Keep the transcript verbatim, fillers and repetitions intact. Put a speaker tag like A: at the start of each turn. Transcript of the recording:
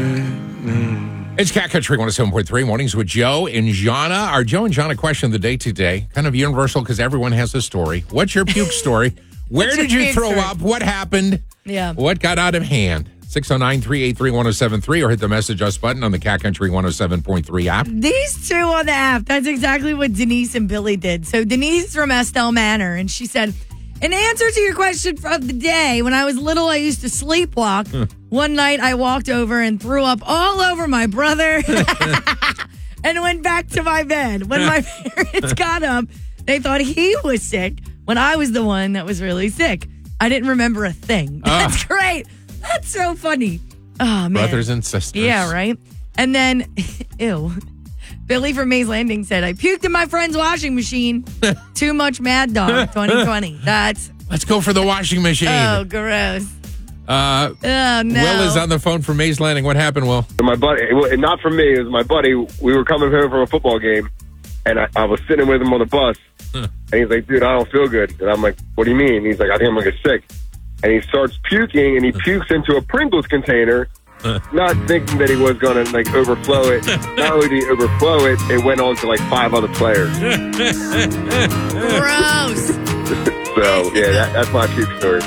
A: It's Cat Country one oh seven point three, mornings with Joe and Jana. Our Joe and Jana question of the day today, kind of universal because everyone has a story. What's your puke story? Where
B: What's
A: did
B: your
A: you
B: puke
A: throw
B: story?
A: up? What happened?
B: Yeah.
A: What got out of hand? six oh nine, three eight three, one oh seven three or hit the message us button on the Cat Country one oh seven point three app.
B: These two on the app, that's exactly what Denise and Billy did. So Denise is from Estelle Manor, and she said, in answer to your question of the day, when I was little, I used to sleepwalk. One night, I walked over and threw up all over my brother and went back to my bed. When my parents got up, they thought he was sick when I was the one that was really sick. I didn't remember a thing. That's great. That's so funny. Oh, man.
A: Brothers and sisters.
B: Yeah, right? And then, ew. Billy from Mays Landing said, I puked in my friend's washing machine. Too much Mad Dog twenty twenty. That's,
A: Let's go for the washing machine.
B: oh, gross.
A: Uh,
B: Oh, no.
A: Will is on the phone from Mays Landing. What happened, Will?
C: My buddy, well, not from me, it was my buddy. We were coming home from a football game, and I, I was sitting with him on the bus,
A: Huh.
C: and he's like, dude, I don't feel good. And I'm like, what do you mean? He's like, I think I'm going to get sick. And he starts puking, and he pukes into a Pringles container, not thinking that he was going to, like, overflow it. Not only did he overflow it, it went on to, like, five other players.
B: Gross.
C: So, yeah, that, that's my puke story.